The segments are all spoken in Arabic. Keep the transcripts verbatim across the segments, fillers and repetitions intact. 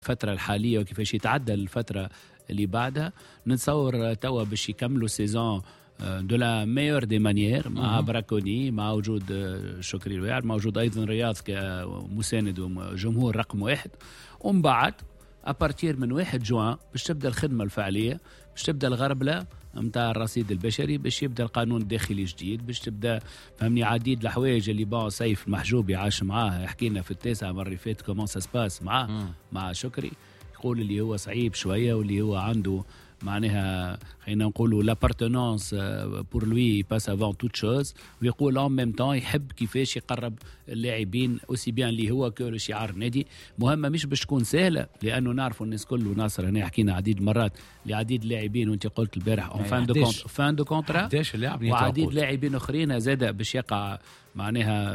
الفترة الحالية وكيفاش يتعدى الفترة اللي بعدها. نتصور توا باش يكملوا سيزون دو لا ميور دي مانيير مع براكوني، مع وجود شكري الواعر، مع وجود أيضا رياض كمساند وجمهور رقم واحد. ومن بعد أبارتير من واحد جوان باش تبدأ الخدمة الفعلية، باش تبدأ الغربلة متاع الرصيد البشري، باش يبدأ القانون الداخلي جديد، باش تبدأ فهمني عديد الحوايج اللي با سيف المحجوب يعاش معاه. حكينا في التاسع مرة فات كومون سا سباس معاه مع شكري، يقول اللي هو صعيب شوية واللي هو عنده معناها خلينا نقولوا لابارتونونس بور لوي باس افون توت شوز، ويقول ان ميم طون يحب كيفاش يقرب اللاعبين اوسي بيان اللي هو كو شعار النادي. مهمه مش باش تكون سهله، لانه نعرفوا الناس كل وناصر هنا حكينا عديد مرات لعديد لاعبين، وانت قلت البارح اون فان دو كونت فان دو كونترا وعديد لاعبين اخرين زاد باش يقع معناها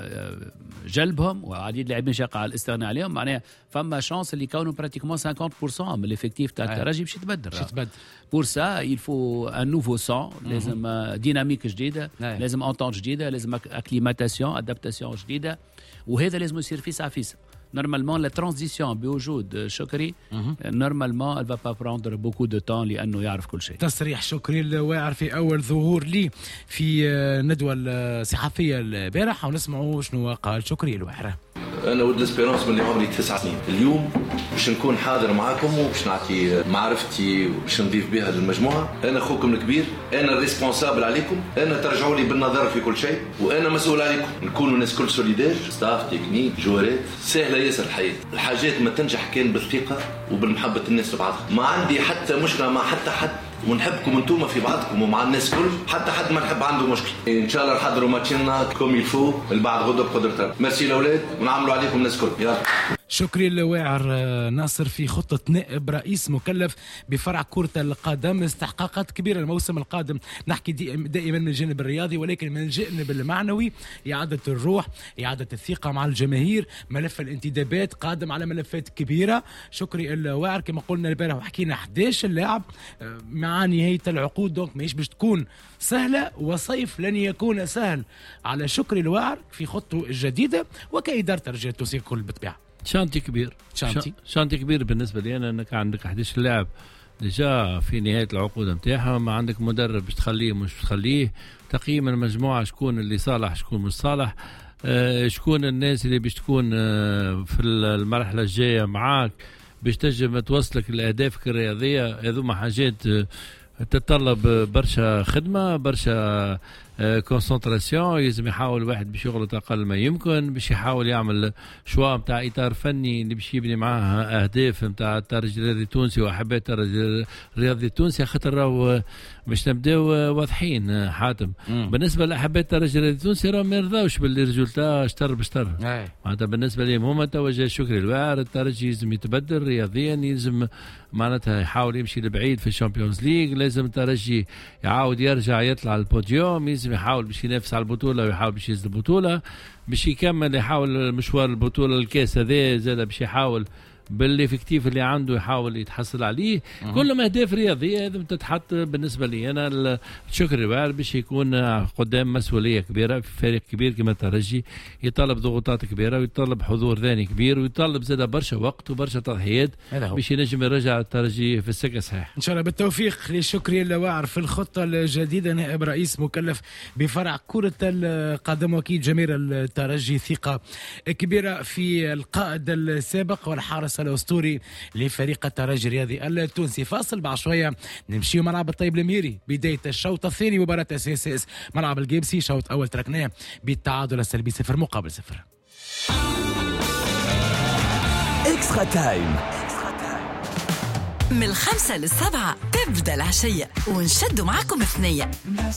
جلبهم، وعديد لاعبين يقع الاستغناء عليهم. معناها فما شانس اللي كانوا براتيكمون خمسين بالمئة من الافكتيف تاع الترجي باش يتبدل باش يتبدل بور سا il faut un nouveau sang، لازم ديناميك جديده، لازم انطون جديده، لازم اكليماتاسيون ادابتاسيون جديده، وهذا لازم يصير فيس على فيس. نورمالمون لا ترانزيسيون بوجود شكري نورمالمون elle va pas prendre beaucoup de temps لانه يعرف كل شيء. تصريح شكري الواعر في اول ظهور لي في ندوه الصحفيه البارح، ونسمعوا شنو قال شكري الواعر. أنا ولد الإسبيرانس من اللي عمري تسع سنين. اليوم باش نكون حاضر معاكم وباش نعطي معرفتي وباش نضيف بها للمجموعة. أنا أخوكم الكبير، أنا الريسبونسابل عليكم، أنا ترجعوا لي بالنظر في كل شيء، وأنا مسؤول عليكم. نكونوا ناس كل سوليدار، ستاف تكنيك جوارات. سهلة ياسر الحياة، الحاجات ما تنجح كان بالثقة وبالمحبة الناس لبعضها. ما عندي حتى مشكلة مع حتى حد، ونحبكم انتوما في بعضكم ومع الناس كل، حتى حد ما نحب عنده مشكل. ان شاء الله نحضروا ماتشنا كوم يلفو البعض غدوه بقدرتها. ميرسي الاولاد ونعملوا عليكم الناس كل. يلا شكري الواعر ناصر في خطة نائب رئيس مكلف بفرع كرة القدم، استحقاقات كبيرة الموسم القادم. نحكي دائما من الجانب الرياضي، ولكن من الجانب المعنوي إعادة الروح، إعادة الثقة مع الجماهير، ملف الانتدابات قادم على ملفات كبيرة. شكري الواعر كما قلنا البارح وحكينا أحد عشر لاعب مع نهاية العقود، دونك ماهيش باش تكون سهلة، وصيف لن يكون سهل على شكري الواعر في خطته الجديدة وكإدارة الرجال التونسي كل بالطبيعة. شانتي كبير شانتي شانتي كبير بالنسبه لي انا، انك عندك أحد عشر لاعب ديجا في نهايه العقود نتاعها، ما عندك مدرب باش تخليه مش تخليه، تقييم المجموعه شكون اللي صالح شكون مش صالح، آه شكون الناس اللي باش تكون آه في المرحله الجايه معاك باش تنجم توصلك لاهدافك الرياضيه. هذوما حاجات آه تتطلب برشا خدمه، برشا كونسنتراسيون. يلزم يحاول الواحد باش يغلط اقل ما يمكن، باش يحاول يعمل شوا نتاع اطار فني اللي باش يبني معاه اهداف نتاع الترجي الرياضي التونسي وحبات الترجي الرياضي التونسي. خاطر راهو باش نبداو واضحين حاتم، مم. بالنسبه لاحبات الترجي الرياضي التونسي راهو ما يرضاوش بالريزولتا شطر بشطر. معناتها بالنسبه لهم هما توجه شكري الواعر، الترجي يلزم يتبدل رياضيا، يلزم معناتها يحاول يمشي لبعيد في الشامبيونز ليج، لازم الترجي يعاود يرجع يطلع البوديوم، يلزم يحاول باش ينافس على البطوله ويحاول باش يهز البطوله، باش يكمل يحاول مشوار البطوله الكاس هذا زاد، باش يحاول بالافكتيف اللي عنده يحاول يتحصل عليه. كلهم اهداف رياضيه لازم تتحط. بالنسبه لي انا شكري الواعر باش يكون قدام مسؤوليه كبيره في فريق كبير كما الترجي، يطلب ضغوطات كبيره ويطلب حضور ثاني كبير ويطلب زاد برشا وقت وبرشا تضحيات باش ينجم يرجع الترجي في السكه صحيح. ان شاء الله بالتوفيق لشكري الواعر في الخطه الجديده. نائب رئيس مكلف بفرع كره القدم، واكيد جماهير الترجي ثقه كبيره في القائد السابق والحارس الاسطوري لفريق الترجي الرياضي التونسي. فاصل بعد شويه نمشيو ملعب الطيب الميري، بدايه الشوط الثاني مباراه اس اس اس ملعب الجيبسي. شوط اول تركناه بالتعادل السلبي صفر مقابل صفر. اكسترا تايم من الخمسة للسبعة تبدأ العشية ونشدوا معكم ثنية.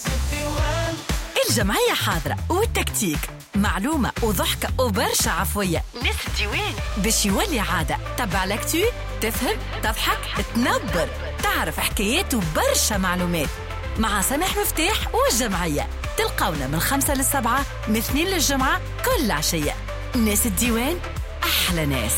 الجمعية حاضرة والتكتيك معلومة وضحكة وبرشا عفوية. ناس الديوان باش يولي عادة. تبع لاكتو تفهم تضحك تنبر تعرف حكايات وبرشا معلومات مع سامح مفتاح والجمعية. تلقونا من الخمسة للسبعة من اثنين للجمعة كل عشية. ناس الديوان أحلى ناس.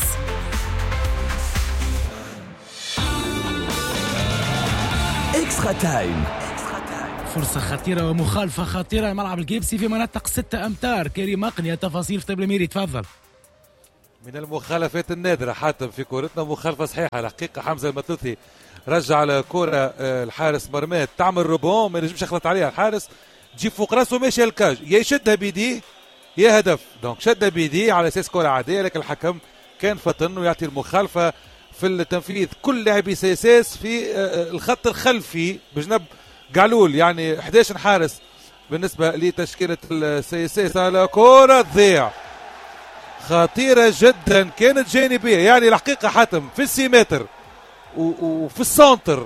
اكسترا تايم، فرصة خطيرة ومخالفة خطيرة ملعب الجيبسي في منطقة ستة أمتار. كريم مقنية تفاصيل في طيب الميري تفضل. من المخالفات النادرة حتى في كورتنا، مخالفة صحيحة الحقيقة. حمزة المثلوثي رجع الكرة الحارس مرمات تعمل روبون، ما ينجمش يخلط عليها الحارس، تجي فوق راسه ماشي الكاج، يا يشدها بيديه يا هدف. دونك شدها بيديه على اساس كرة عادية، لكن الحكم كان فطن ويعطي المخالفة في التنفيذ. كل لاعبي سي اس اس في الخط الخلفي بجنب قعلول، يعني احد عشر حارس بالنسبة لتشكيلة السي اس اس. على كرة تضيع خطيرة جدا كانت جانبية، يعني الحقيقة حاتم في السيمتر وفي السنتر،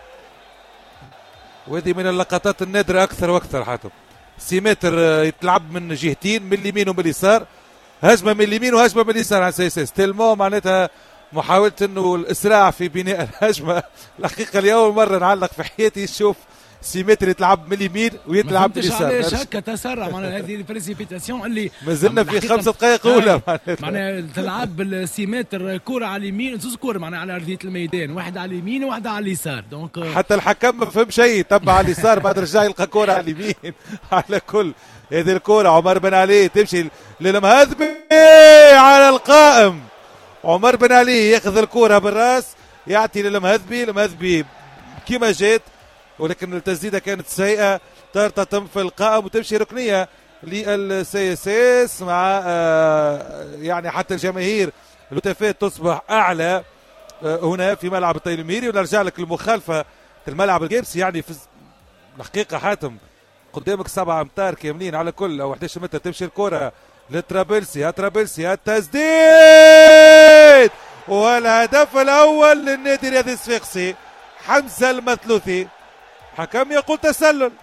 وهذه من اللقطات النادرة أكثر وأكثر. حاتم سيمتر يتلعب من جهتين، من اليمين ومن اليسار، هجمة من اليمين وهجمة من اليسار على سي اس اس. تلمو معناتها محاولة انه الاسراع في بناء الهجمة. الحقيقة لأول مرة نعلق في حياتي نشوف سيمتر يتلعب من اليمين ويتلعب من اليسار. علاش هكا تسرع معناها هذه البريسيبيتاسيون اللي مازلنا في خمسة دقائق أولى معناها تلعب بالسيمتر كرة على اليمين، زوز كرة معناها على أرضية الميدان، واحدة على اليمين وواحدة على اليسار. دونك حتى الحكم ما فهم شيء، تبع على اليسار بعد رجع يلقى كرة على اليمين. على كل هذه الكرة عمر بن علي تمشي للمهذبي على القائم. عمر بن علي ياخذ الكرة بالراس يعطي للمهذبي، المهذبي كما جات، ولكن التسديده كانت سيئه ترتطم في القائم وتمشي ركنيه للسي اس اس مع آه يعني حتى الجماهير الهتافات تصبح اعلى آه هنا في ملعب الطيب الميري. ونرجع لك المخالفه في الملعب الجيبسي، يعني في الحقيقه حاتم قدامك سبعة امتار كاملين على كل او احد عشر متر تمشي الكره لترابلسي، ترابلسي التسديد والهدف الاول للنادي الرياضي الصفاقسي. حمزة المثلوثي، حكم يقول تسلل،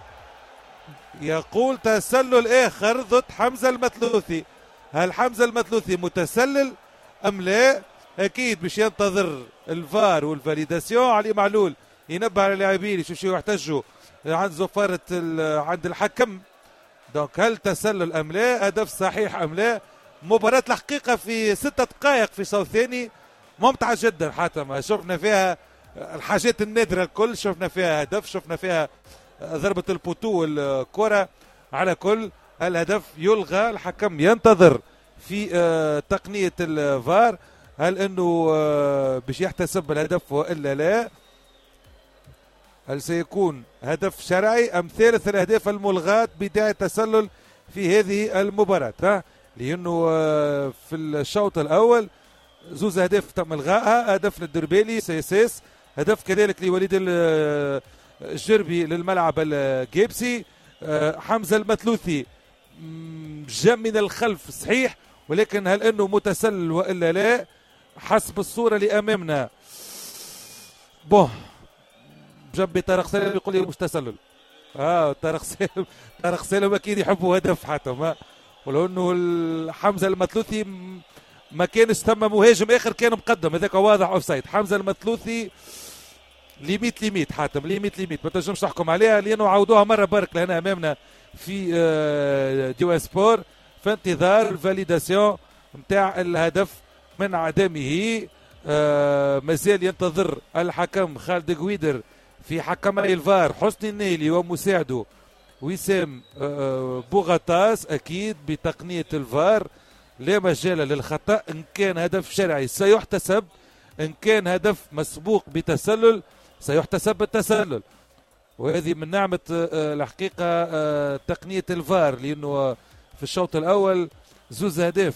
يقول تسلل اخر ضد حمزة المثلوثي. هل حمزة المثلوثي متسلل ام لا؟ اكيد باش ينتظر الفار والفاليداسيون. علي معلول ينبه على اللاعبين يشوفوا يحتجوا عند زفارة عند الحكم. دونك هل تسلل ام لا؟ هدف صحيح ام لا؟ مباراة الحقيقة في ستة دقائق في شوط ثاني ممتعة جدا. حتى شفنا فيها الحاجات النادرة الكل، شفنا فيها هدف، شفنا فيها ضربة البوتو والكرة. على كل الهدف يلغى، الحكم ينتظر في تقنية الفار هل انه باش يحتسب الهدف والا لا، هل سيكون هدف شرعي ام ثالث الاهداف الملغاة بداية تسلل في هذه المباراة. لانه في الشوط الاول زوز اهداف تم الغائها، هدف للدربالي سي اس اس، هدف كذلك لوليد الجربي للملعب الجيبسي. حمزة المثلوثي جاء من الخلف صحيح، ولكن هل انه متسلل والا لا؟ حسب الصورة اللي امامنا بون جنبي طارق سالم يقول لي مش تسلل. اه طارق سالم طارق سالم اكيد يحبوا هدف حتى ما، ولو انه حمزة المثلوثي ما كانش ثم مهاجم اخر كان مقدم، هذاك واضح اوف سايد. حمزة المثلوثي ليميت ليميت حاتم ليميت ليميت ما تنجمش تحكم عليها، لانه عودوها مره برك لهنا امامنا في ديوا سبور في انتظار الفاليداسيون نتاع الهدف من عدمه. مازال ينتظر الحكم خالد قويدر في حكمي الفار حسني النيلي ومساعده وسام بوغطاس. اكيد بتقنيه الفار لا مجال للخطا، ان كان هدف شرعي سيحتسب، ان كان هدف مسبوق بتسلل سيحتسب بالتسلل. وهذه من نعمة الحقيقة تقنية الفار، لأنه في الشوط الأول زوز أهداف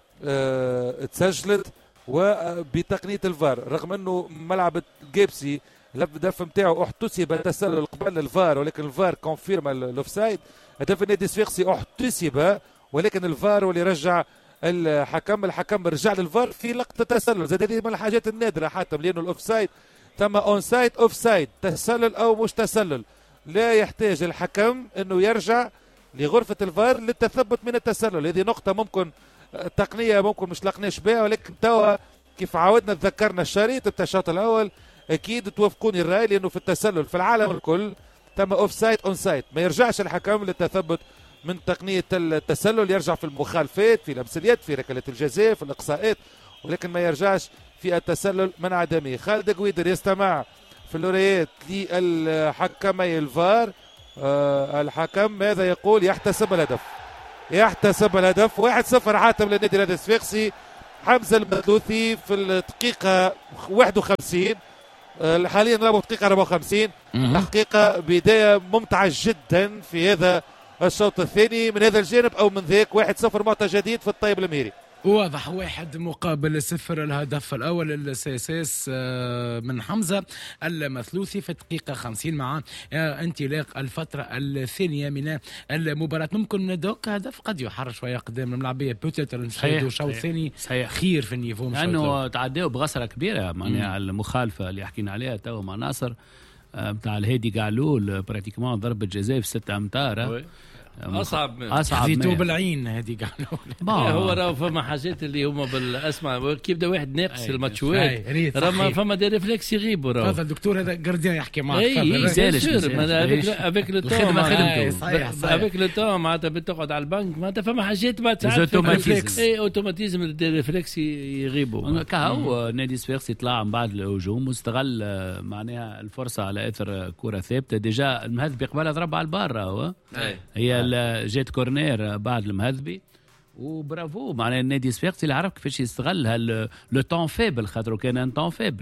تسجلت وبتقنية الفار، رغم أنه ملعب جيبسي الهدف نتاعو احتسب تسلل قبل الفار، ولكن الفار كونفيرم الاوفسايد. هدف النادي الصفاقسي احتسب، ولكن الفار واللي رجع الحكم الحكم رجع للفار في لقطة تسلل. زاد هذه من الحاجات النادرة حتى، لأنه الاوفسايد ثم اون سايد اوف سايد، تسلل او مش تسلل، لا يحتاج الحكم انه يرجع لغرفه الفار للتثبت من التسلل. هذه نقطه ممكن تقنيه ممكن مش لقناش بها، ولكن توا كيف عودنا تذكرنا الشريط بتاع الشوط الاول اكيد توافقوني الراي، لانه في التسلل في العالم الكل ثم اوف سايد اون سايد، ما يرجعش الحكم للتثبت من تقنيه التسلل، يرجع في المخالفات في لمس اليد في ركله الجزاء في الاقصاءات، ولكن ما يرجعش في التسلل من عدمه. خالد قويدر يستمع في الوريات للحكمي الفار. آه الحكم ماذا يقول؟ يحتسب الهدف، يحتسب الهدف. واحد صفر حاتم للنادي الصفاقسي حمزة المثلوثي في الدقيقة واحد وخمسين، حاليا نلعبوا دقيقة أربعة وخمسين. حقيقة بداية ممتعة جدا في هذا الشوط الثاني من هذا الجانب أو من ذاك. واحد صفر معطى جديد في الطيب المهيري. واضح واحد مقابل صفر. الهدف الأول السيسيس من حمزة المثلوثي في الدقيقة خمسين مع انطلاق الفترة الثانية من المباراة. ممكن دوك هدف قد يحرر شوية قدام الملعبية بوتيتر نشاهدوا شوط ثاني خير في النيفو، لأنه تعديوا بغسرة كبيرة معناها المخالفة اللي حكينا عليها تو مع ناصر بتاع الهادي قعلول براتيكمان ضربة جزاء في ستة أمتار. اصعب اصعب خذيتو بالعين هذه قالوا. هو راه فما حاجات اللي هما بالاسمع كيف بدا واحد ناقص الماتشوات راه ما فما دي ريفلكس يغيبوا راه. هذا الدكتور هذا جارديان يحكي معك. اي سالش افيك لو تون افيك لو تون معناتها بتقعد على البنك معناتها فما حاجات ما تعرف اوتوماتيزم. اي اوتوماتيزم دي ريفلكس يغيبوا. كهو نادي سفيرسي طلع من بعد الهجوم واستغل معناها الفرصه على اثر كره ثابته. ديجا المهذبي قبلها ضرب على البار هو هي جيت كورنير بعد المهذبي وبرافو. معناها النادي الصفاقسي اللي عرف كيفاش يستغل هال لو طون فيبل خاطر كان ان طون فيبل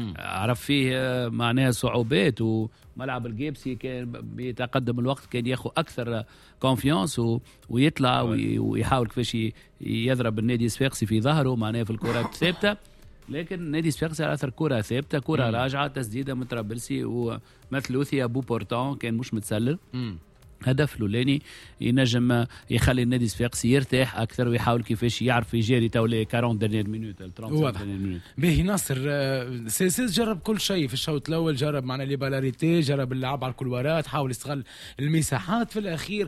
عرف فيه معناها صعوبات. وملعب الجيبسي كان بيتقدم الوقت كان ياخذ اكثر كونفيونس ويطلع ويحاول كيفاش يضرب النادي الصفاقسي في ظهره معناها في الكرات الثابته. لكن النادي الصفاقسي على اثر كره ثابته كره راجعه تسديده من طرابلسي ومثلوثي ابو بورتون كان مش متسلل. هدف لولاني ينجم يخلي النادي الصفاقسي يرتاح اكثر ويحاول كيفاش يعرف يجاري تولي أربعين دنيا مينوت ثلاثين. باهي ناصر سيسيس جرب كل شيء في الشوط الاول. جرب معنا لي بالاريتي، جرب اللعب على الكلوارات، حاول يستغل المساحات. في الاخير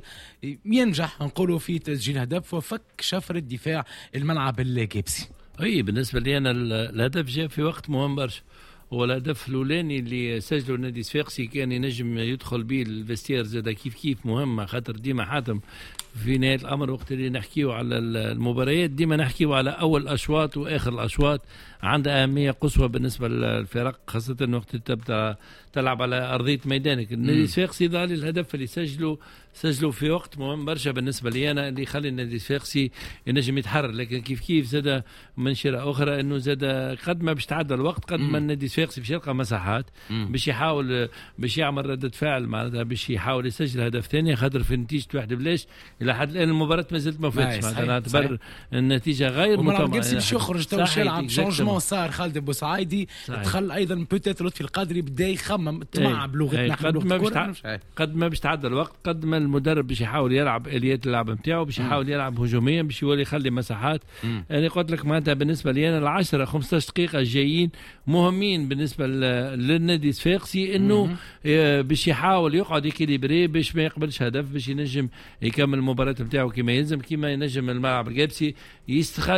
ينجح نقولوا في تسجيل هدف وفك شفر الدفاع الملعب الجيبسي. اي بالنسبه لي انا الهدف جاء في وقت مهم برشا. هو الهدف الاولاني اللي سجله النادي الصفاقسي كان ينجم يدخل به الفستير زاد كيف كيف مهمه خاطر ديما حاتم في نهايه الامر وقت اللي نحكيو على المباريات ديما نحكيو على اول اشواط واخر الاشواط عندها اهميه قصوى بالنسبه للفرق خاصه وقت تبدا تلعب على ارضيه ميدانك. النادي الصفاقسي ظل الهدف اللي سجله سجلوا في وقت مهم برشا بالنسبه لي انا اللي يخلي النادي الصفاقسي ينجم يتحرر. لكن كيف كيف زاد منشره اخرى انه زاد قد ما باش تعدى الوقت قد ما النادي الصفاقسي باش يلقى مساحات باش يحاول باش يعمل رده فعل معناتها باش يحاول يسجل هدف ثاني خاطر في نتيجه واحد بلاش الى حد الان المباراه ما زالت ما فاتش معناتها نعتبر النتيجه غير مطمئنه. باش يخرج تو يلعب شونجمون صار خالد بوسعيدي دخل ايضا بوتيت لطفي القادري بدا يخمم طمع بلغتنا قد ما باش قد ما باش تعدى الوقت قد ما المدرب باش يحاول يلعب اليات اللعب نتاعو باش يحاول يلعب هجوميا باش يولي يخلي مساحات. انا يعني قلت لك معناتها بالنسبه لي انا العشرة خمسطاش دقيقه الجايين مهمين بالنسبه للنادي الصفاقسي انه باش يحاول يقعد يكيليبري باش ما يقبلش هدف باش ينجم يكمل المباراه نتاعو كما يلزم كما ينجم الملعب الجابسي يستغل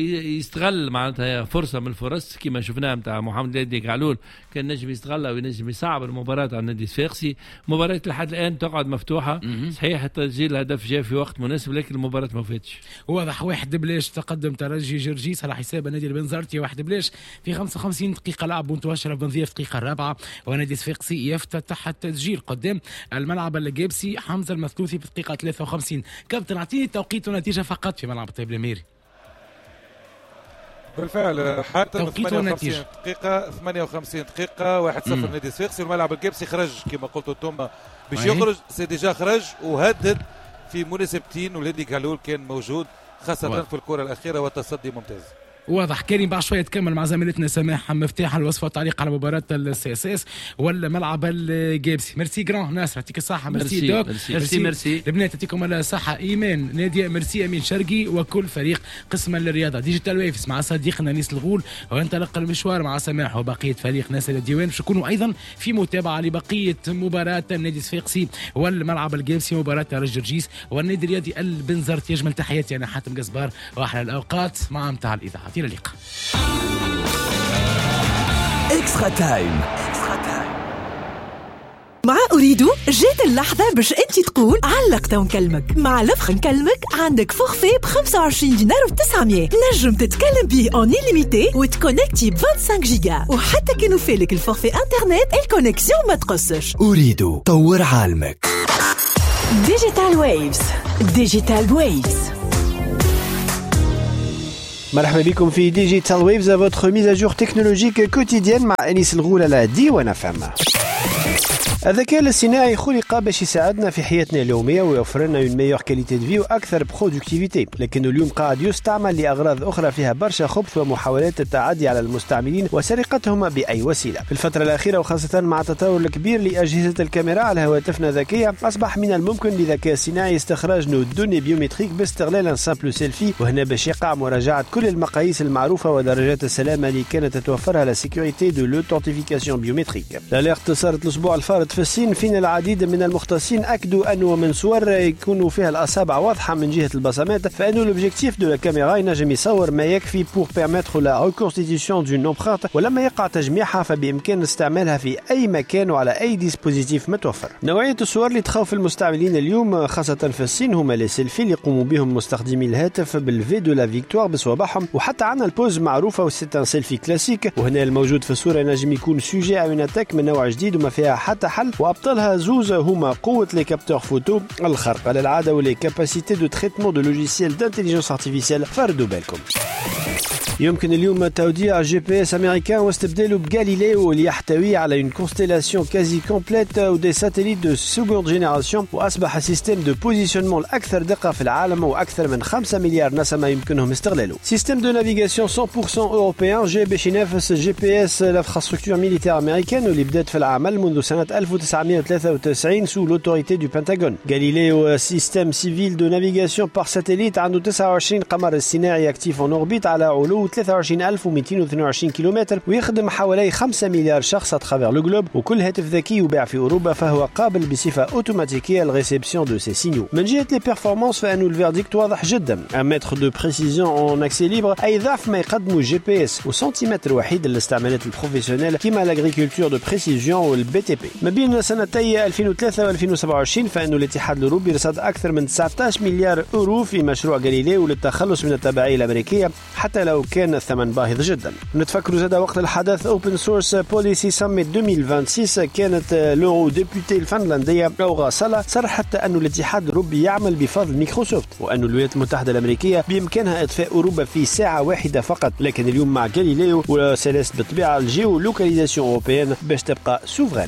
يستغل معناتها فرصه من الفرص كما شفناها نتاع محمد الهادي قعلول كان نجم يستغلها وينجم يصعب المباراه على النادي الصفاقسي. مباراه لحد الان تقعد مفتوحه صحيح تسجيل الهدف جاء في وقت مناسب لكن المباراه ما فاتش. واضح واحد بلاش تقدم ترجي جرجيس على حساب النادي البنزرتي واحد بلاش في خمسة وخمسين دقيقه لعب منتشره بنظيف الدقيقه الرابعه ونادي الصفاقسي يفتتح التسجيل قدام الملعب الجيبسي. حمزه المثلوثي في الدقيقه ثلاثة وخمسين. كابتن اعطيني توقيت ونتيجه فقط في ملعب الطيب الميري. بالفعل حتى ثمانية وخمسين دقيقة ثمانية وخمسين دقيقة واحد صفر نادي الصفاقسي. الملعب الجيبسي خرج كما قلتوا انتم باش يخرج سي ديجا خرج وهدد في مناسبتين والهادي قعلول كان موجود خاصة واضح. في الكرة الأخيرة والتصدي ممتاز. واضح. كريم بعد شويه تكمل مع زميلتنا سماح مفتاح الوصفه والتعليق على مباراه السي اس اس ولا ملعب الجيبسي. ميرسي جران ناصر يعطيك الصحه. ميرسي دوك. ميرسي ميرسي البنات يعطيكم الصحه. ايمان ناديه ميرسي امين شرقي وكل فريق قسم الرياضه. ديجيتال ويفز مع صديقنا نيس الغول وانطلق المشوار مع سماح وبقيه فريق ناصر الديوان باش يكونوا ايضا في متابعه لبقيه مباراه النادي الصفاقسي والملعب الجيبسي مباراه الجرجيس والنادي الرياضي البنزرت. يجمل تحياتي انا حاتم قصبار واحلى الاوقات مع متاع الاذاعه. إلى اللقاء. إكسترا تايم. مع أريد جات اللحظة باش أنت تقول علقت ونكلمك. مع لفخ نكلمك عندك فورفي ب خمسة وعشرين دينار وتسعمية نجم تتكلم به اون إليميتي وتكونكتي ب خمسة وعشرين جيجا وحتى كي نوفيلك الفورفي انترنت الكونكسيون ما تقصش. أريد طور عالمك. ديجيتال ويفز. ديجيتال ويفز. مرحبا بكم في ديجيتال ويفز votre mise à jour technologique quotidienne مع أنيس الغول على ديوان فم. الذكاء الاصطناعي خلق باش يساعدنا في حياتنا اليومية ويوفر لنا une meilleure qualité de vie وأكثر برودكتيفيتي، لكنه اليوم قاعد يستعمل لأغراض أخرى فيها برشا خبث ومحاولات التعدي على المستعملين وسرقتهم بأي وسيلة. في الفترة الأخيرة وخاصة مع التطور الكبير لأجهزة الكاميرا على هواتفنا الذكية، أصبح من الممكن للذكاء الصناعي استخراج دوني بيومتريك باستغلال سامبل سيلفي، وهنا باش يقع مراجعة كل المقاييس المعروفة ودرجات السلامة اللي كانت تتوفرها لا سيكوريتي دو لوتنتيفيكاسيون بيومتريك. الاليرت صارت الأسبوع الفارط في الصين، فين العديد من المختصين أكدوا أنه من صور يكونوا فيها الأصابع واضحة من جهة البصمات، فإنه الأوبجيكتيف دو لا كاميرا ينجم يصور ما يكفي بور بيرميتر لا ريكونستيتيسيون دون امبرانت، ولما يقع تجميعها فبإمكان استعمالها في أي مكان وعلى أي ديسبوزيتيف متوفر. نوعية الصور اللي تخوف المستعملين اليوم خاصة في الصين هما لي سيلفي اللي يقوموا بهم مستخدمي الهاتف بالفي دو لا فيكتوار بصوابعهم، وحتى عندنا البوز معروفة وسيت سيلفي كلاسيك، وهنا الموجود في الصورة ينجم يكون سوجي أو أتاك من نوع جديد وما فيها حتى حل، وأبطالها زوز هما قوة لي كابتور فوتو، الخرق على العادة ولي كاباسيتي دو تريتمون دو لوجيسيال دانتيليجنس ارتيفيسيال. فردوا بالكم. يمكن اليوم توديع جي بي اس امريكان واستبداله بغاليليو اللي يحتوي على اون كونستيلاسيون كازي كومبليت ودي ساتيليت دو سيكوند جينيراسيون، واصبح سيستم دو بوزيشنمون الاكثر دقه في العالم، واكثر من خمسة مليار نسمه يمكنهم استغلاله. سيستم دو نافيغاسيون مية بالمية اوروبيان جاي باش ينافس جي بي اس لانفراستركتور ميليتير امريكان واللي بدات في العمل منذ سنه ألف وتسعمائة وثلاثة وتسعين سو لوتوريتي دو بنتاغون. غاليليو سيستم سيفيل دو نافيغاسيون بار ساتيليت عنده تسعة وعشرين قمر اصطناعي اكتيف اون اوربيت على علو ثلاثة وعشرين ألف ومئتين واثنين وعشرين كيلومتر، ويخدم حوالي خمسة مليار شخص اترافير لو جلوب، وكل هاتف ذكي يباع في اوروبا فهو قابل بصفه اوتوماتيكيه للريسبسيون دو سي سينيو. من جهه لي بيرفورمانس فانه الفيرديكت واضح جدا، ان متر دو بريسيزيون اون اكسي ليبر اي ضعف ما يقدمه جي بي اس، وسنتيمتر وحيد للاستعمالات البروفيسيونيل كيما لاغريكولتور دو بريسيزيون والبي تي بي. ما بين سنتي ألفين وثلاثة وألفين وسبعة وعشرين فانه الاتحاد الاوروبي رصد اكثر من تسعة عشر مليار اورو في مشروع غاليليو للتخلص من التبعيه الامريكيه، حتى لو كان الثمن باهظ جدا. نتفكروا زاد وقت الحدث اوبن سورس بوليسي سميت ألفين وستة وعشرين، كانت لورو ديبوتي الفنلنديه أوغا سالا صرحت انه الاتحاد الاوروبي يعمل بفضل مايكروسوفت، وان الولايات المتحده الامريكيه بامكانها اطفاء اوروبا في ساعه واحده فقط، لكن اليوم مع غاليليو وسيليست بالطبيعه الجيو لوكاليزاسيون اوروبيان باش تبقى سوفرين.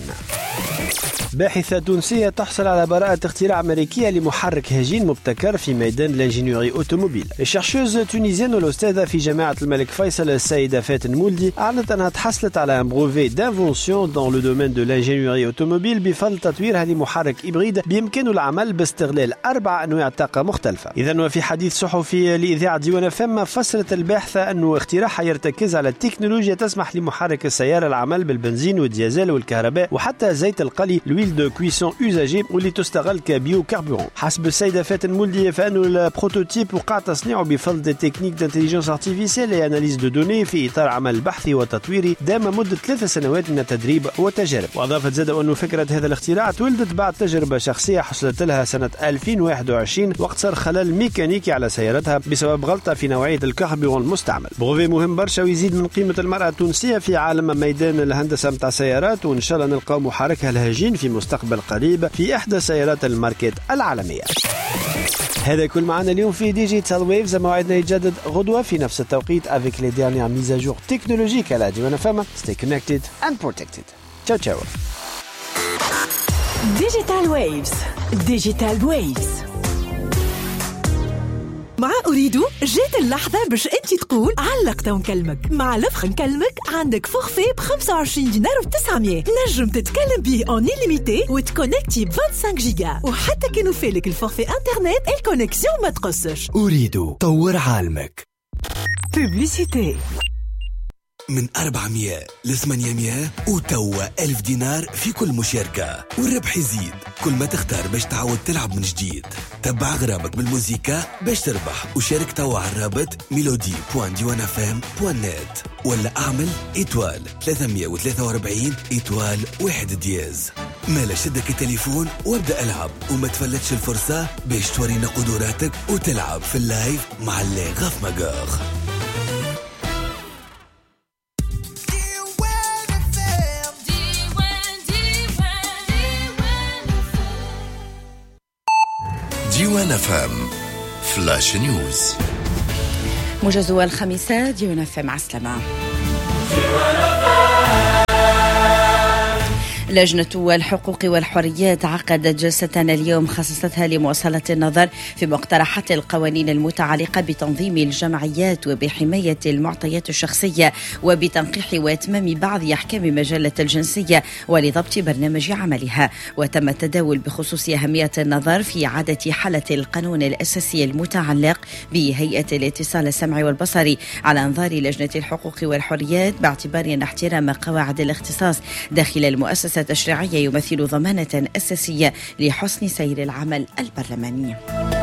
باحثة تونسية تحصل على براءة اختراع أمريكية لمحرك هجين مبتكر في ميدان الانجينيوري أوتوموبيل. الشرشوز تونيزيان والأستاذة في جامعة الملك فيصل السيدة فاتن مولدي أعلنت أنها تحصلت على ان بروفي دانفونسيون دون لو دومين دو الانجينيوري أوتوموبيل بفضل تطويرها لمحرك إبريد بإمكانه العمل باستغلال أربع أنواع طاقة مختلفة. إذن وفي حديث صحفي لإذاعة ديوان فم فسرت الباحثة أنه اختراعها يرتكز على التكنولوجيا تسمح لمحرك السيارة العمل بالبنزين والديازل والكهرباء وحتى زيت القلي دو كويسون يوزاجي واللي تستغل كبيو كاربورون. حسب السيدة فاتن مولدي فانه البروتوتيب وقع تصنيعه بفضل دي تكنيك دانتيليجنس ارتيفيسيال لاناليز دو دوني في اطار عمل بحثي وتطويري دام مده ثلاث سنوات من التدريب والتجارب. واضافت زاد انه فكره هذا الاختراع تولدت بعد تجربه شخصيه حصلت لها سنه ألفين وواحد وعشرين وقت صار خلل ميكانيكي على سيارتها بسبب غلطه في نوعيه الكربورون المستعمل. بروفي مهم برشا ويزيد من قيمه المراه التونسيه في عالم ميدان الهندسه نتاع السيارات، وان شاء الله نلقاو محركها الهجين في مستقبل قريب في إحدى سيارات الماركت العالمية. هذا كل معنا اليوم في ديجيتال ويفز، موعدنا يتجدد غدوة في نفس التوقيت avec les dernières mises à jour technologiques à la ديوان فم. Stay connected and protected. Ciao ciao. Digital Waves. Digital Waves. مع أريدو جات اللحظة باش أنت تقول علقت ونكلمك. مع لفخ نكلمك عندك فورفي بخمسة وعشرين دينار وتسعمية نجم تتكلم به اون إليميتي وتكونكتي ب خمسة وعشرين جيجا، وحتى كي نوفيلك الفورفي انترنت الكونكسيون ما تقصش. أريدو طور عالمك. بوبليسيتي من أربعمية لثمانمية وتوا ألف دينار في كل مشاركة، والربح يزيد كل ما تختار باش تعود تلعب من جديد. تبع غرامك بالموسيقى باش تربح، وشارك توا على الرابط ميلودي دوت ديوان اف ام دوت نت، ولا اعمل إيتوال ثلاثمية وثلاثة وأربعين إيتوال واحد دياز. مالا شدك التليفون وابدأ العب، وما تفلتش الفرصة باش تورينا قدراتك وتلعب في اللايف مع اللي غاف مقاغ. ديوان اف ام فلاش نيوز. موجز الخميسة ديوان اف ام. مع السلامة. لجنة الحقوق والحريات عقدت جلسة اليوم خصصتها لمواصلة النظر في مقترحات القوانين المتعلقة بتنظيم الجمعيات وبحماية المعطيات الشخصية وبتنقيح وإتمام بعض أحكام مجلة الجنسية ولضبط برنامج عملها. وتم التداول بخصوص أهمية النظر في إعادة حالة القانون الأساسي المتعلق بهيئة الاتصال السمعي والبصري على أنظار لجنة الحقوق والحريات، باعتبار أن احترام قواعد الاختصاص داخل المؤسسة التشريعية يمثل ضمانة أساسية لحسن سير العمل البرلماني.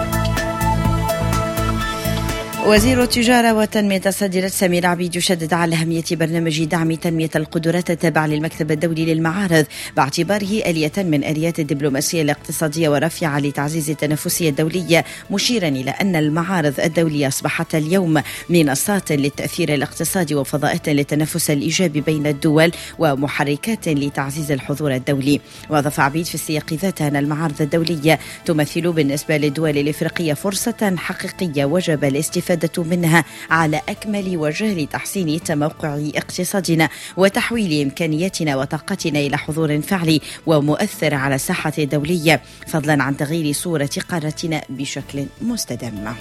وزير التجارة والتنمية الصادرة سمير عبيد يشدد على أهمية برنامج دعم تنمية القدرات التابع للمكتب الدولي للمعارض، باعتباره آلية من آليات الدبلوماسية الاقتصادية ورافعة لتعزيز التنافسية الدولية، مشيرا إلى أن المعارض الدولية أصبحت اليوم منصات للتأثير الاقتصادي وفضاءات للتنافس الإيجابي بين الدول ومحركات لتعزيز الحضور الدولي. وأضاف عبيد في السياق ذاته أن المعارض الدولية تمثل بالنسبة للدول الإفريقية فرصة حقيقية وجب الاستفادة منها على أكمل وجه لتحسين تموقع اقتصادنا وتحويل إمكانياتنا وطاقتنا إلى حضور فعلي ومؤثر على الساحة الدولية، فضلا عن تغيير صورة قارتنا بشكل مستدام.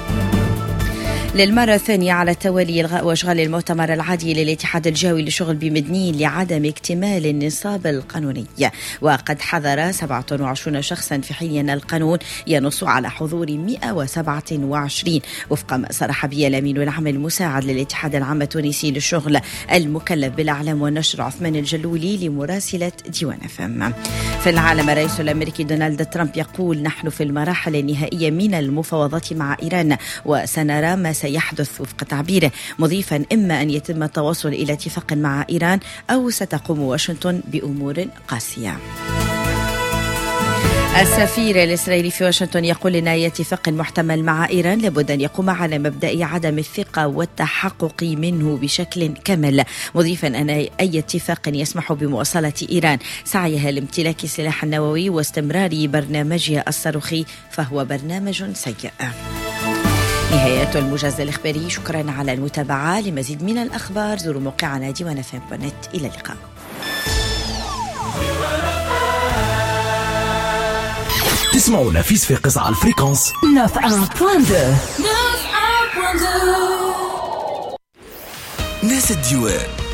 للمرة الثانية على التوالي إلغاء وإشغال المؤتمر العادي للاتحاد الجوي للشغل بمدنين لعدم اكتمال النصاب القانوني. وقد حضر سبعة وعشرين شخصا في حين أن القانون ينص على حضور مئة وسبعة وعشرين، وفق ما صرح به الأمين العام المساعد للاتحاد العام التونسي للشغل المكلف بالإعلام والنشر عثمان الجلولي لمراسلة ديوان اف ام. في العالم، الرئيس الأمريكي دونالد ترامب يقول: نحن في المراحل النهائية من المفاوضات مع إيران وسنرى ما سيحدث، وفق تعبيره، مضيفا إما أن يتم التوصل إلى اتفاق مع إيران أو ستقوم واشنطن بأمور قاسية. السفير الإسرائيلي في واشنطن يقول إن أي اتفاق محتمل مع إيران لابد أن يقوم على مبدأ عدم الثقة والتحقق منه بشكل كامل، مضيفا أن أي اتفاق يسمح بمواصلة إيران سعيها لامتلاك السلاح النووي واستمرار برنامجها الصاروخي فهو برنامج سيء. نهاية الموجز الإخباري. شكرا على المتابعة. لمزيد من الأخبار زوروا موقعنا ديوان اف ام دوت نت. إلى اللقاء. تسمعونا في صفاقس على الفريكونس ناس الديوان.